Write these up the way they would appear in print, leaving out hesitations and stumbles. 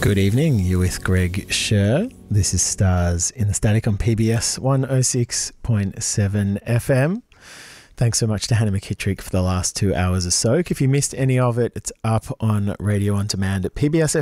Good evening, you're with Greg Scher. This is Stars in the Static on PBS 106.7 FM. Thanks so much to Hannah McKittrick for the last 2 hours of soak. If you missed any of it, it's up on Radio On Demand at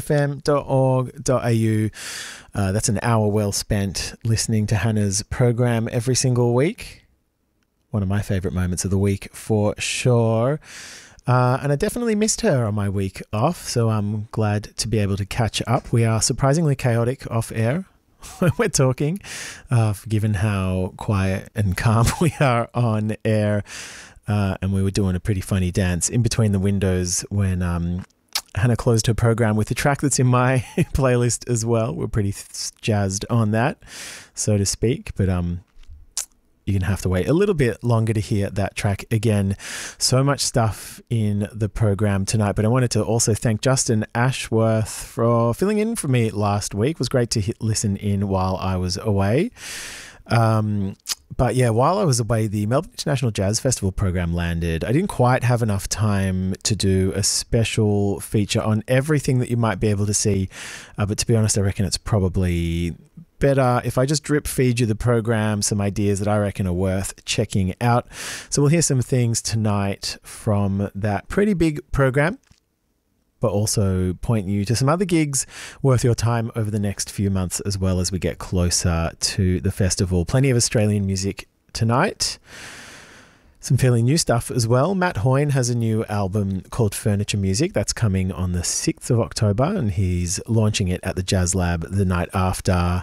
pbsfm.org.au. That's an hour well spent listening to Hannah's program every single week. One of my favourite moments of the week for sure. And I definitely missed her on my week off, so I'm glad to be able to catch up. We are surprisingly chaotic off air when we're talking, given how quiet and calm we are on air. And we were doing a pretty funny dance in between the windows when Hannah closed her program with a track that's in my playlist as well. We're pretty jazzed on that, so to speak. But you're going to have to wait a little bit longer to hear that track again. So much stuff in the program tonight, but I wanted to also thank Justin Ashworth for filling in for me last week. It was great to listen in while I was away. But yeah, while I was away, the Melbourne International Jazz Festival program landed. I didn't quite have enough time to do a special feature on everything that you might be able to see. But to be honest, I reckon it's probably better if I just drip feed you the program, some ideas that I reckon are worth checking out. So we'll hear some things tonight from that pretty big program, but also point you to some other gigs worth your time over the next few months as well as we get closer to the festival. Plenty of Australian music tonight. Some fairly new stuff as well. Matt Hoyne has a new album called Furniture Music that's coming on the 6th of October, and he's launching it at the Jazz Lab the night after.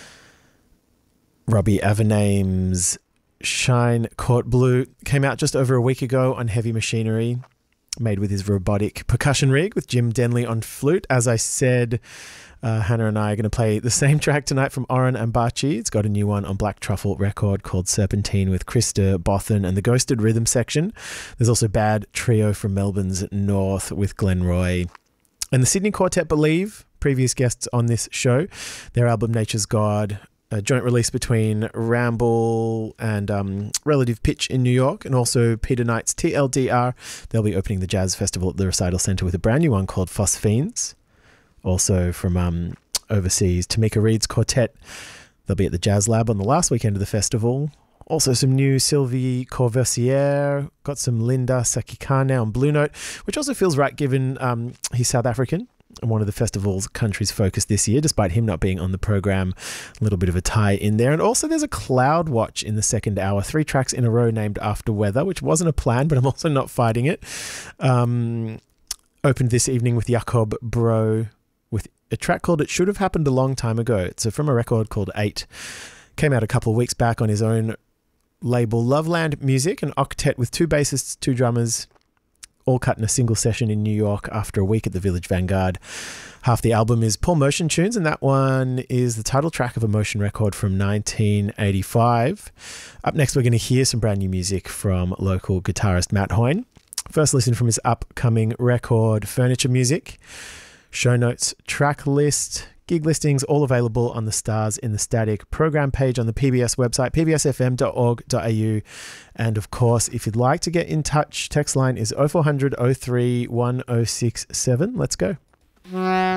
Robbie Avename's Shine Court Blue came out just over a week ago on Heavy Machinery, made with his robotic percussion rig with Jim Denley on flute. As I said, Hannah and I are going to play the same track tonight from Oren Ambachi. It's got a new one on Black Truffle record called Serpentine with Krista Bothan and the Ghosted Rhythm section. There's also Bad Trio from Melbourne's North with Glenn Roy. And the Sydney Quartet Believe, previous guests on this show, their album Nature's God, a joint release between Ramble and Relative Pitch in New York, and also Peter Knight's TLDR. They'll be opening the Jazz Festival at the Recital Centre with a brand new one called Phosphenes. Also from overseas, Tamika Reed's Quartet. They'll be at the Jazz Lab on the last weekend of the festival. Also some new Sylvie Courvoisier. Got some Linda Sakikane on Blue Note, which also feels right given he's South African and one of the festival's country's focus this year, despite him not being on the program. A little bit of a tie in there. And also there's a Cloud Watch in the second hour. 3 tracks in a row named after weather, which wasn't a plan, but I'm also not fighting it. Opened this evening with Jakob Bro with a track called It Should Have Happened a Long Time Ago. It's from a record called 8. Came out a couple of weeks back on his own label Loveland Music, an octet with 2 bassists, 2 drummers, all cut in a single session in New York after a week at the Village Vanguard. Half the album is Paul Motion tunes, and that one is the title track of a Motion record from 1985. Up next, we're going to hear some brand new music from local guitarist Matt Hoyne. First listen from his upcoming record, Furniture Music. Show notes, track list, gig listings, all available on the Stars in the Static program page on the PBS website, pbsfm.org.au. And of course, if you'd like to get in touch, text line is 0400 03 1067. Let's go.